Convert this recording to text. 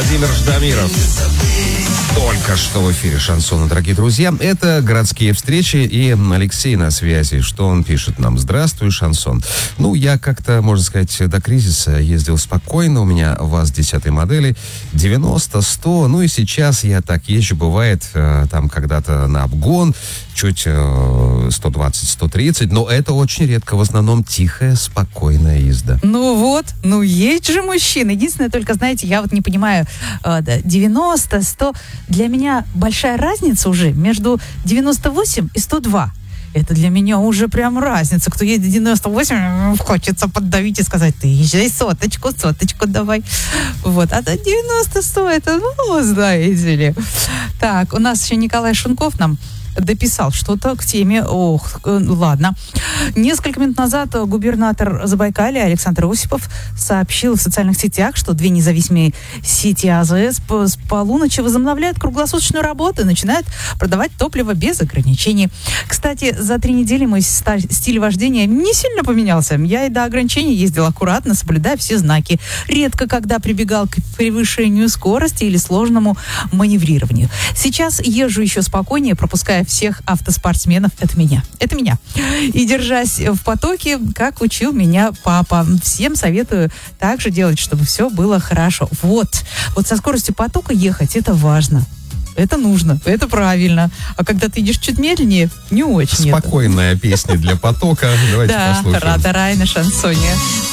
Владимир Ждамиров. Только что в эфире шансона, дорогие друзья. Это городские встречи, и Алексей на связи. Что он пишет нам? Здравствуй, шансон. Ну, я как-то, можно сказать, до кризиса ездил спокойно. У меня ВАЗ 10-й модели, 90, 100. Ну и сейчас я так езжу, бывает, там когда-то на обгон, чуть 120, 130. Но это очень редко. В основном тихая, спокойная езда. Ну вот, ну есть же мужчины. Единственное, только, знаете, я вот не понимаю, 90, 100... Для меня большая разница уже между 98 и 102. Это для меня уже прям разница. Кто едет 98, хочется поддавить и сказать: ты езжай соточку давай. Вот. А до 90-100 это, ну, знаете ли. Так, у нас еще Николай Шунков нам дописал что-то к теме. Ох, ладно. Несколько минут назад губернатор Забайкалья Александр Осипов сообщил в социальных сетях, что 2 независимые сети АЗС с полуночи возобновляют круглосуточную работу и начинают продавать топливо без ограничений. Кстати, за 3 недели мой стиль вождения не сильно поменялся. Я и до ограничений ездил аккуратно, соблюдая все знаки. Редко когда прибегал к превышению скорости или сложному маневрированию. Сейчас езжу еще спокойнее, пропуская всех автоспортсменов. Это меня. И держась в потоке, как учил меня папа. Всем советую так же делать, чтобы все было хорошо. Вот со скоростью потока ехать, это важно. Это нужно, это правильно. А когда ты идешь чуть медленнее, не очень. Спокойная песня для потока. Давайте послушаем. Да, Рада Рай на шансоне.